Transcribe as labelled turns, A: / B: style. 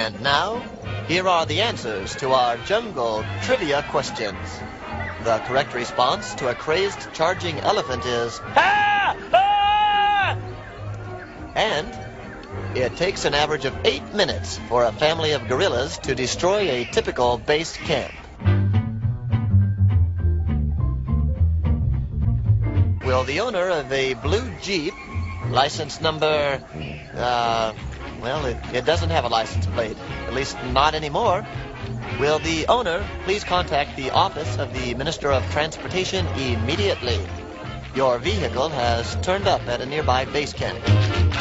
A: And now, here are the answers to our jungle trivia questions. The correct response to a crazed charging elephant is "Ah! Ah!" And it takes an average of 8 minutes for a family of gorillas to destroy a typical base camp. Will the owner of a blue Jeep, license number, well, it doesn't have a license plate, at least not anymore. Will the owner please contact the office of the Minister of Transportation immediately? Your vehicle has turned up at a nearby base camp.